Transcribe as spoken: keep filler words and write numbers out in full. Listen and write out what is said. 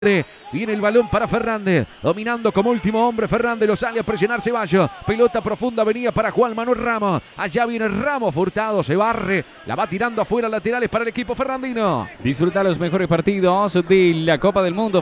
Viene el balón para Fernández, dominando como último hombre Fernández, lo sale a presionar Ceballos, pelota profunda venía para Juan Manuel Ramos, allá viene Ramos, Furtado se barre, la va tirando afuera, laterales para el equipo ferrandino. Disfruta los mejores partidos de la Copa del Mundo.